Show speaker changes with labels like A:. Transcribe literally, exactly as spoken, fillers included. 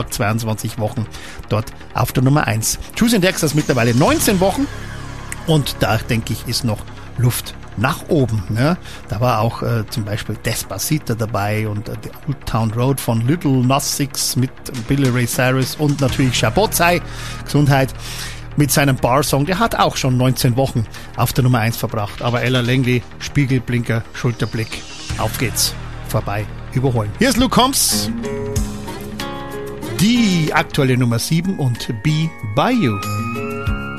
A: zweiundzwanzig Wochen dort auf der Nummer eins. Choose in Texas mittlerweile neunzehn Wochen und da denke ich ist noch Luft nach oben. Ne? Da war auch äh, zum Beispiel Despacito dabei und äh, The Old Town Road von Little Nas X mit Billy Ray Cyrus und natürlich Chabot sei Gesundheit mit seinem Bar-Song. Der hat auch schon neunzehn Wochen auf der Nummer eins verbracht. Aber Ella Langley, Spiegelblinker, Schulterblick, auf geht's, vorbei, überholen. Hier ist Luke Combs, die aktuelle Nummer sieben und Be By You.